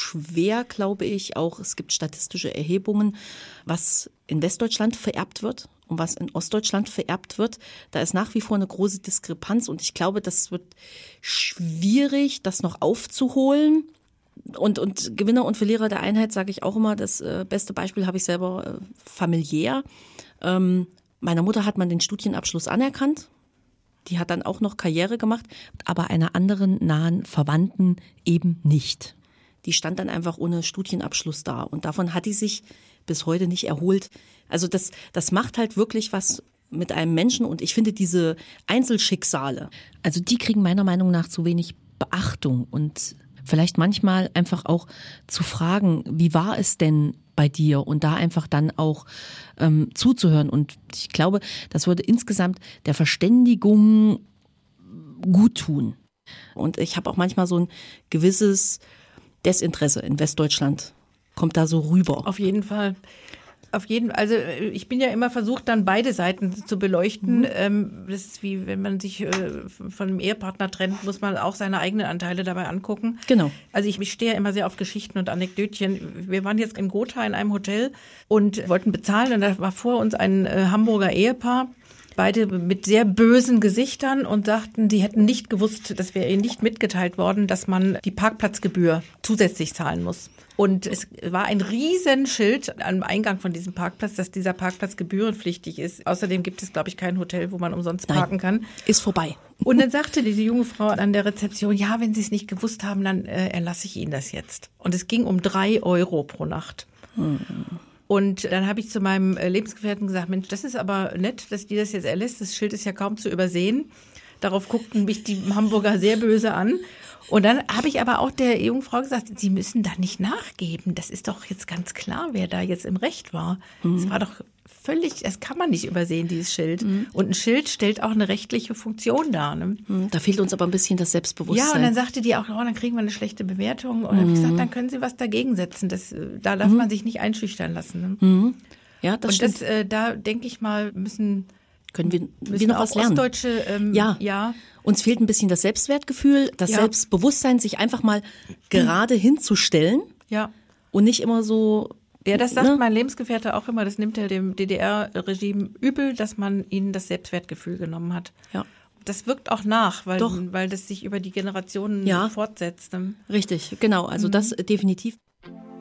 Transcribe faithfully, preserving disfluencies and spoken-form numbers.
schwer, glaube ich, auch es gibt statistische Erhebungen, was in Westdeutschland vererbt wird und was in Ostdeutschland vererbt wird. Da ist nach wie vor eine große Diskrepanz und ich glaube, das wird schwierig, das noch aufzuholen. Und, und Gewinner und Verlierer der Einheit sage ich auch immer, das äh, beste Beispiel habe ich selber äh, familiär. Ähm, meiner Mutter hat man den Studienabschluss anerkannt. Die hat dann auch noch Karriere gemacht, aber einer anderen nahen Verwandten eben nicht. Die stand dann einfach ohne Studienabschluss da und davon hat die sich bis heute nicht erholt. Also das, das macht halt wirklich was mit einem Menschen und ich finde diese Einzelschicksale, also die kriegen meiner Meinung nach zu wenig Beachtung und vielleicht manchmal einfach auch zu fragen, wie war es denn bei dir und da einfach dann auch ähm, zuzuhören. Und ich glaube, das würde insgesamt der Verständigung gut tun. Und ich habe auch manchmal so ein gewisses Desinteresse in Westdeutschland. Kommt da so rüber. Auf jeden Fall. Auf jeden, also ich bin ja immer versucht, dann beide Seiten zu beleuchten. Mhm. Das ist wie, wenn man sich von einem Ehepartner trennt, muss man auch seine eigenen Anteile dabei angucken. Genau. Also ich, ich stehe ja immer sehr auf Geschichten und Anekdötchen. Wir waren jetzt in Gotha in einem Hotel und wollten bezahlen und da war vor uns ein äh, Hamburger Ehepaar. Beide mit sehr bösen Gesichtern und sagten, sie hätten nicht gewusst, das wäre ihnen nicht mitgeteilt worden, dass man die Parkplatzgebühr zusätzlich zahlen muss. Und es war ein Riesenschild am Eingang von diesem Parkplatz, dass dieser Parkplatz gebührenpflichtig ist. Außerdem gibt es, glaube ich, kein Hotel, wo man umsonst parken Nein, kann. Ist vorbei. Und dann sagte diese junge Frau an der Rezeption, ja, wenn Sie es nicht gewusst haben, dann äh, erlasse ich Ihnen das jetzt. Und es ging um drei Euro pro Nacht. Hm. Und dann habe ich zu meinem Lebensgefährten gesagt, Mensch, das ist aber nett, dass die das jetzt erlässt. Das Schild ist ja kaum zu übersehen. Darauf guckten mich die Hamburger sehr böse an. Und dann habe ich aber auch der jungen Frau gesagt, Sie müssen da nicht nachgeben. Das ist doch jetzt ganz klar, wer da jetzt im Recht war. Mhm. Das war doch völlig, das kann man nicht übersehen, dieses Schild. Mhm. Und ein Schild stellt auch eine rechtliche Funktion dar. Ne? Da fehlt uns aber ein bisschen das Selbstbewusstsein. Ja, und dann sagte die auch, oh, dann kriegen wir eine schlechte Bewertung. Und dann habe ich gesagt, dann können Sie was dagegen setzen. Das, da darf mhm. man sich nicht einschüchtern lassen. Ne? Mhm. Ja, das und stimmt. das, äh, da denke ich mal, müssen... Können wir, müssen wir noch auch was lernen? Ostdeutsche, ähm, ja. ja. Uns fehlt ein bisschen das Selbstwertgefühl, das ja. Selbstbewusstsein, sich einfach mal gerade hinzustellen. Ja. Und nicht immer so. Ja, das sagt ne? mein Lebensgefährte auch immer. Das nimmt er dem D D R-Regime übel, dass man ihnen das Selbstwertgefühl genommen hat. Ja. Das wirkt auch nach, weil, Doch. weil das sich über die Generationen ja. fortsetzt. Richtig, genau. Also mhm. das definitiv.